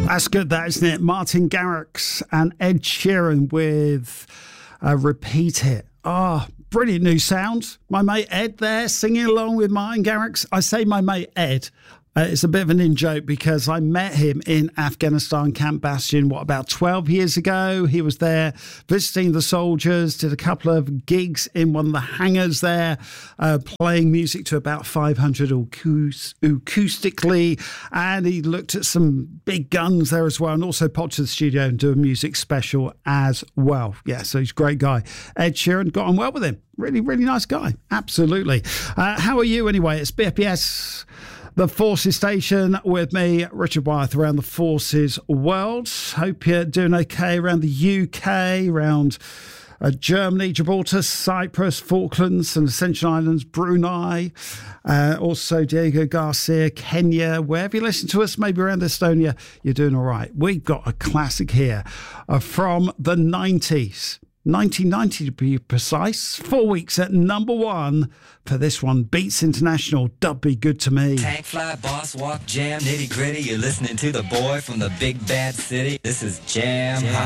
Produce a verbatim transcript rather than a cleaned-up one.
That's good, that, isn't it? Martin Garrix and Ed Sheeran with uh, Repeat It. Ah, oh, brilliant new sound. My mate Ed there singing along with Martin Garrix. I say my mate Ed. Uh, it's a bit of an in-joke because I met him in Afghanistan, Camp Bastion, what, about twelve years ago? He was there visiting the soldiers, did a couple of gigs in one of the hangars there, uh, playing music to about five hundred acoust- acoustically, and he looked at some big guns there as well, and also popped to the studio and do a music special as well. Yeah, so he's a great guy. Ed Sheeran, got on well with him. Really, really nice guy. Absolutely. Uh, how are you anyway? It's B F B S... The Forces Station with me, Richard Wyeth, around the Forces world. Hope you're doing okay around the U K, around uh, Germany, Gibraltar, Cyprus, Falklands and Ascension Islands, Brunei. Uh, also Diego Garcia, Kenya. Wherever you listen to us, maybe around Estonia, you're doing all right. We've got a classic here uh, from the nineties. nineteen ninety to be precise. Four weeks at number one for this one. Beats International, Dub Be Good to Me. Tank fly, boss walk, jam, nitty gritty. You're listening to the boy from the big bad city. This is Jam Hot.